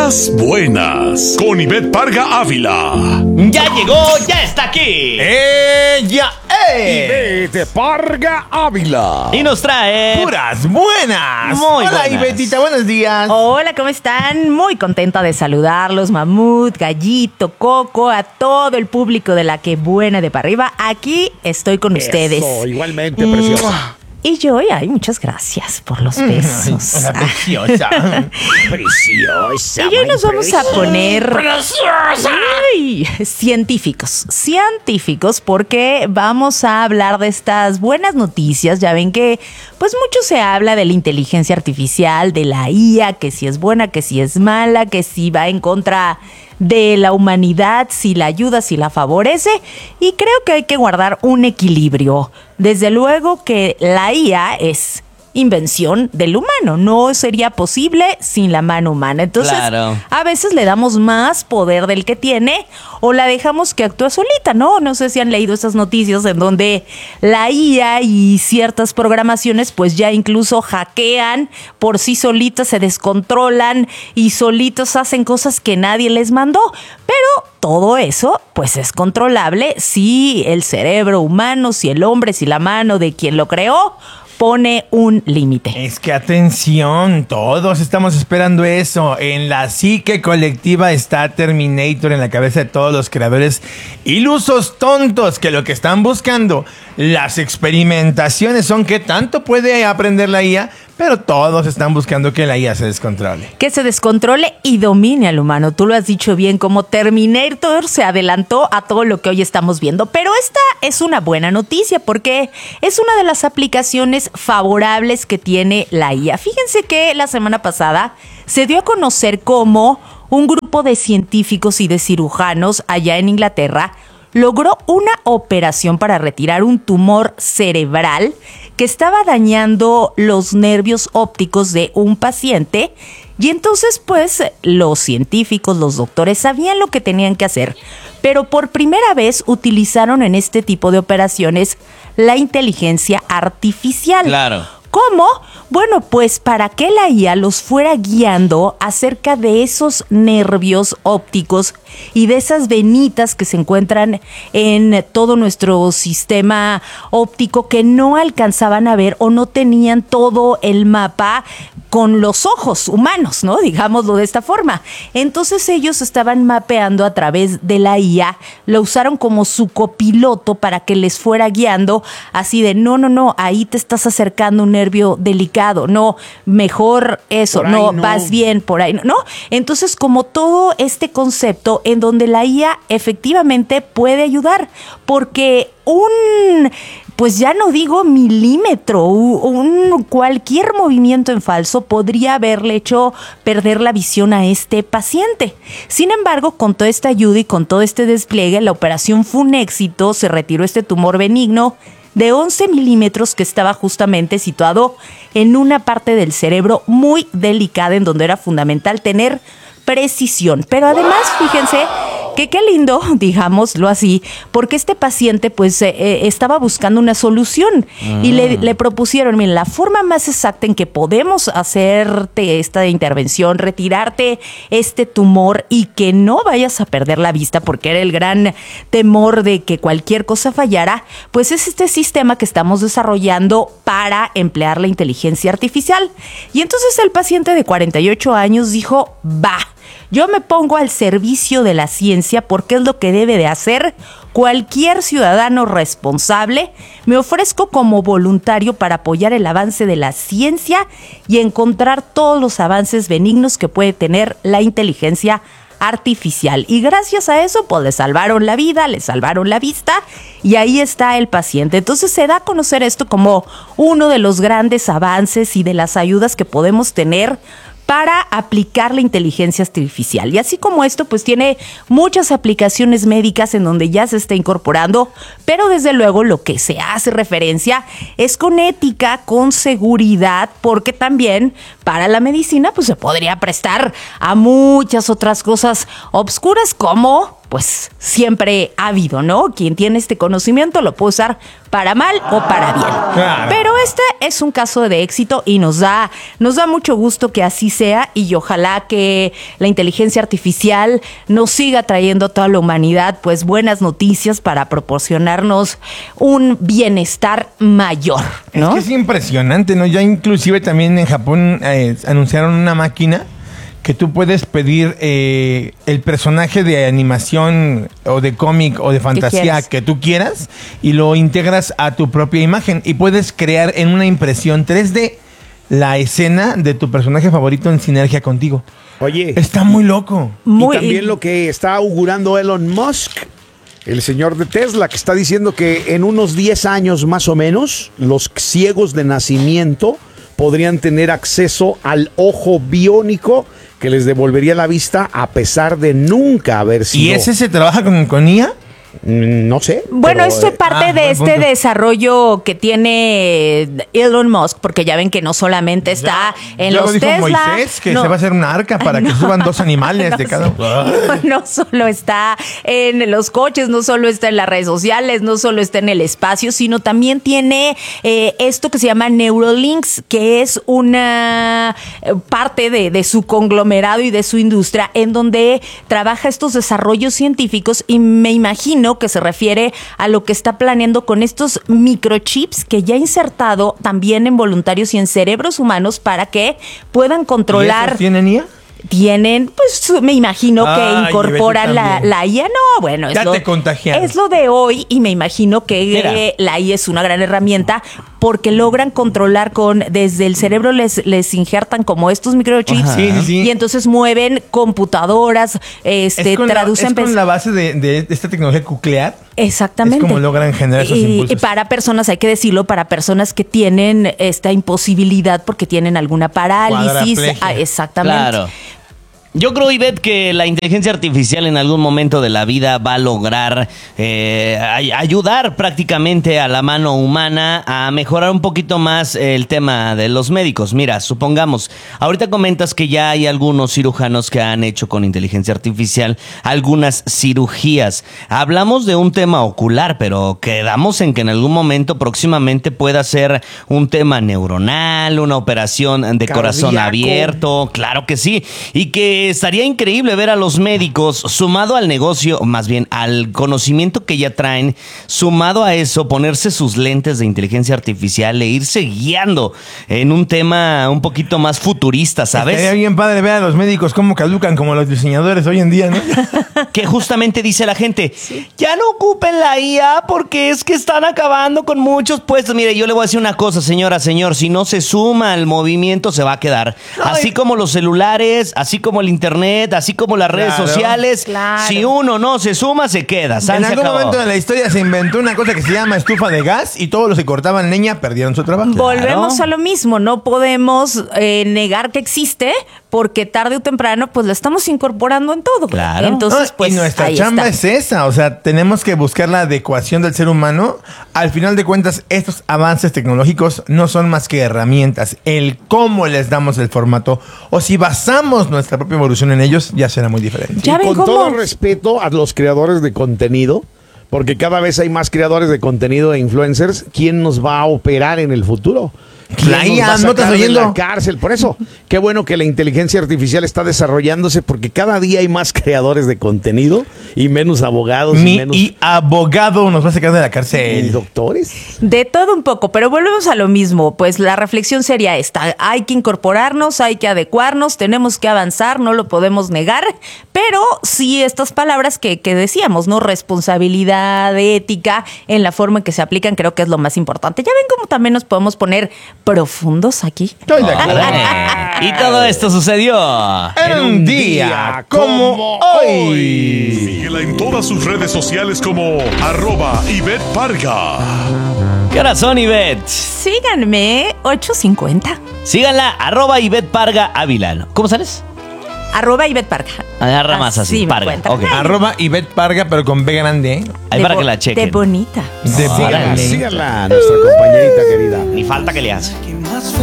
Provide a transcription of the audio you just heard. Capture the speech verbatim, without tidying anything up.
Las buenas, con Ivette Parga Ávila. ¡Ya llegó! ¡Ya está aquí! ¡Ella es! Ivette Parga Ávila. Y nos trae... ¡Puras buenas! Muy Hola, buenas. Ivetita, buenos días. Hola, ¿cómo están? Muy contenta de saludarlos, Mamut, Gallito, Coco, a todo el público de La Que Buena de para arriba. Aquí estoy con ustedes. Eso, igualmente, preciosa. Y yo, y ay, muchas gracias por los besos. Una preciosa. Preciosa. Y hoy nos vamos a poner ay, científicos, científicos, porque vamos a hablar de estas buenas noticias. Ya ven que pues mucho se habla de la inteligencia artificial, de la I A, que si es buena, que si es mala, que si va en contra de la humanidad, si la ayuda, si la favorece, y creo que hay que guardar un equilibrio. Desde luego que la I A es invención del humano, no sería posible sin la mano humana. Entonces, Claro. a veces le damos más poder del que tiene o la dejamos que actúe solita, ¿no? No sé si han leído esas noticias en donde la I A y ciertas programaciones pues ya incluso hackean por sí solitas, se descontrolan y solitos hacen cosas que nadie les mandó. Pero todo eso pues es controlable si el cerebro humano, si el hombre, si la mano de quien lo creó pone un límite. Es que atención, todos estamos esperando eso. En la psique colectiva está Terminator en la cabeza de todos los creadores ilusos tontos que lo que están buscando, las experimentaciones son qué tanto puede aprender la I A, pero todos están buscando que la I A se descontrole. Que se descontrole y domine al humano. Tú lo has dicho bien, como Terminator se adelantó a todo lo que hoy estamos viendo. Pero esta es una buena noticia porque es una de las aplicaciones favorables que tiene la I A. Fíjense que la semana pasada se dio a conocer cómo un grupo de científicos y de cirujanos allá en Inglaterra logró una operación para retirar un tumor cerebral que estaba dañando los nervios ópticos de un paciente. Y entonces, pues, los científicos, los doctores sabían lo que tenían que hacer. Pero por primera vez utilizaron en este tipo de operaciones la inteligencia artificial. Claro. ¿Cómo? Bueno, pues para que la I A los fuera guiando acerca de esos nervios ópticos y de esas venitas que se encuentran en todo nuestro sistema óptico que no alcanzaban a ver o no tenían todo el mapa con los ojos humanos, ¿no? Digámoslo de esta forma. Entonces ellos estaban mapeando a través de la I A, lo usaron como su copiloto para que les fuera guiando así de no, no, no, ahí te estás acercando un nervio delicado, no, mejor eso, no, no, vas bien por ahí, ¿no? Entonces como todo este concepto en donde la I A efectivamente puede ayudar, porque un... pues ya no digo milímetro, un cualquier movimiento en falso podría haberle hecho perder la visión a este paciente. Sin embargo, con toda esta ayuda y con todo este despliegue, la operación fue un éxito, se retiró este tumor benigno de once milímetros que estaba justamente situado en una parte del cerebro muy delicada en donde era fundamental tener precisión. Pero además, fíjense que qué lindo, digámoslo así, porque este paciente pues eh, estaba buscando una solución mm. y le, le propusieron, miren, la forma más exacta en que podemos hacerte esta intervención, retirarte este tumor y que no vayas a perder la vista, porque era el gran temor de que cualquier cosa fallara, pues es este sistema que estamos desarrollando para emplear la inteligencia artificial. Y entonces el paciente de cuarenta y ocho años dijo, va, yo me pongo al servicio de la ciencia porque es lo que debe de hacer cualquier ciudadano responsable. Me ofrezco como voluntario para apoyar el avance de la ciencia y encontrar todos los avances benignos que puede tener la inteligencia artificial. Y gracias a eso, pues le salvaron la vida, le salvaron la vista y ahí está el paciente. Entonces se da a conocer esto como uno de los grandes avances y de las ayudas que podemos tener para aplicar la inteligencia artificial. Y así como esto, pues tiene muchas aplicaciones médicas en donde ya se está incorporando, pero desde luego lo que se hace referencia es con ética, con seguridad, porque también para la medicina pues se podría prestar a muchas otras cosas obscuras como pues siempre ha habido, ¿no? Quien tiene este conocimiento lo puede usar para mal o para bien. Claro. Pero este es un caso de éxito y nos da, nos da mucho gusto que así sea, y ojalá que la inteligencia artificial nos siga trayendo a toda la humanidad pues buenas noticias para proporcionarnos un bienestar mayor, ¿no? Es que es impresionante, ¿no? Ya inclusive también en Japón eh, anunciaron una máquina que tú puedes pedir eh, el personaje de animación o de cómic o de fantasía que tú quieras y lo integras a tu propia imagen y puedes crear en una impresión tres D la escena de tu personaje favorito en sinergia contigo. Oye, Está muy loco. Muy- y también lo que está augurando Elon Musk, el señor de Tesla, que está diciendo que en unos diez años más o menos, los ciegos de nacimiento podrían tener acceso al ojo biónico que les devolvería la vista a pesar de nunca haber sido... ¿Y ese se trabaja con, con I A? Mm, No sé. Bueno, pero, esto es eh, parte ah, de buen este punto. desarrollo que tiene Elon Musk, porque ya ven que no solamente está en Ya los lo dijo Tesla. Moisés, que no. se va a hacer una arca para que No. suban dos animales No, de cada sí. uno. No, no solo está en los coches, no solo está en las redes sociales, no solo está en el espacio, sino también tiene eh, esto que se llama Neuralinks, que es una eh, parte de, de su conglomerado y de su industria, en donde trabaja estos desarrollos científicos, y me imagino que se refiere a lo que está planeando con estos microchips que ya ha insertado también en voluntarios y en cerebros humanos para que puedan ¿Y controlar. esos tienen I A? Tienen, pues me imagino que Ay, incorporan Ivette, la, también. la I A. No, bueno, es Ya lo, te contagiaron. es lo de hoy, y me imagino que Mira. eh, la I A es una gran herramienta porque logran controlar con, desde el cerebro les, les injertan como estos microchips. Ajá. Sí, sí, sí. Y entonces mueven computadoras, este, es con, traducen la, es con pens- la base de, de esta tecnología nuclear. Exactamente. Es como logran generar esos y, impulsos. y para personas, hay que decirlo, para personas que tienen esta imposibilidad porque tienen alguna parálisis. Cuadraplegia. Ah, exactamente. Claro. Yo creo, Ivette, que la inteligencia artificial en algún momento de la vida va a lograr eh, ay- ayudar prácticamente a la mano humana a mejorar un poquito más el tema de los médicos. Mira, supongamos, ahorita comentas que ya hay algunos cirujanos que han hecho con inteligencia artificial algunas cirugías. Hablamos de un tema ocular, pero quedamos en que en algún momento próximamente pueda ser un tema neuronal, una operación de corazón Cardíaco. abierto. Claro que sí, y que estaría increíble ver a los médicos sumado al negocio, más bien al conocimiento que ya traen, sumado a eso, ponerse sus lentes de inteligencia artificial e irse guiando en un tema un poquito más futurista, Estaría ¿sabes? bien padre ver a los médicos cómo caducan como los diseñadores hoy en día, ¿no? Que justamente dice la gente, ya no ocupen la I A porque es que están acabando con muchos puestos. Mire, yo le voy a decir una cosa, señora, señor, si no se suma al movimiento se va a quedar. Así como los celulares, así como el internet, así como las redes Claro. sociales, Claro. si uno no se suma, se queda. ¿Saben? En Se algún acabó. momento de la historia se inventó una cosa que se llama estufa de gas y todos los que cortaban leña perdieron su trabajo. Volvemos a lo mismo, no podemos eh, negar que existe, porque tarde o temprano pues la estamos incorporando en todo. Claro. Entonces, No, pues y nuestra ahí chamba está. es esa, o sea, tenemos que buscar la adecuación del ser humano. Al final de cuentas, estos avances tecnológicos no son más que herramientas. El cómo les damos el formato o si basamos nuestra propia evolución en ellos, ya será muy diferente. Ya ven con cómo- todo respeto a los creadores de contenido, porque cada vez hay más creadores de contenido e influencers, ¿quién nos va a operar en el futuro? ¿Quién La nos I A, va a ¿no estás sacar de oyendo? la cárcel? Por eso, qué bueno que la inteligencia artificial está desarrollándose, porque cada día hay más creadores de contenido y menos abogados y Mi menos y abogado nos va a sacar de la y cárcel. doctores. De todo un poco, pero volvemos a lo mismo. Pues la reflexión sería esta: hay que incorporarnos, hay que adecuarnos, tenemos que avanzar, no lo podemos negar, pero sí estas palabras que, que decíamos, ¿no? Responsabilidad, ética, en la forma en que se aplican, creo que es lo más importante. Ya ven cómo también nos podemos poner profundos aquí. Estoy de acuerdo. Y todo esto sucedió En un día como hoy. Síguela en todas sus redes sociales como arroba Ivette Parga. ¿Qué hora son, Ivette? Síganme, ocho cincuenta. Síganla, arroba Ivette Parga Ávila. ¿Cómo sales? Arroba Ivette Parga. Agarra más así, me Parga. encuentran. Ok. Ay, Arroba Ivette Parga, pero con B grande, ¿eh? Ahí de para bo- que la chequen. De bonita. De Síganla, Órale. síganla, nuestra compañerita querida. Ni falta que le hace. que más